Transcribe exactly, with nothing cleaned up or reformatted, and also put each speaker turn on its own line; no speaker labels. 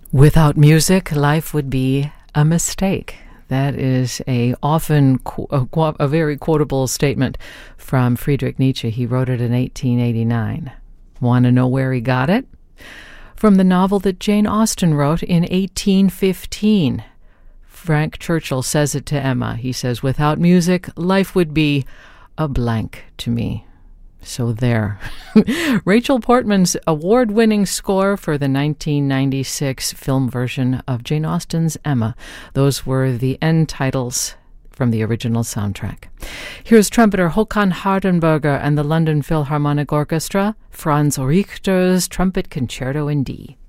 Without music, life would be a mistake. That is a often a, a very quotable statement from Friedrich Nietzsche. He wrote it in eighteen eighty-nine. Want to know where he got it? From the novel that Jane Austen wrote in eighteen fifteen. Frank Churchill says it to Emma. He says, "Without music, life would be a blank to me." So there. Rachel Portman's award-winning score for the nineteen ninety-six film version of Jane Austen's Emma. Those were the end titles from the original soundtrack. Here's trumpeter Håkan Hardenberger and the London Philharmonic Orchestra, Franz Richter's Trumpet Concerto in D.